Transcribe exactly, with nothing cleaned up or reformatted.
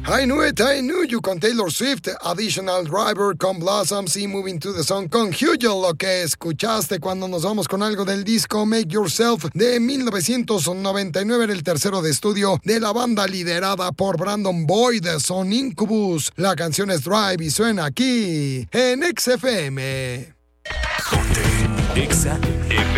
I Knew It, I Knew You con Taylor Swift, Additional Driver con Blossoms y Moving to the Sun con Hugel, lo que escuchaste cuando nos vamos con algo del disco Make Yourself de mil novecientos noventa y nueve, era el tercero de estudio de la banda liderada por Brandon Boyd, son Incubus. La canción es Drive y suena aquí en X F M. Ponte Exa F M.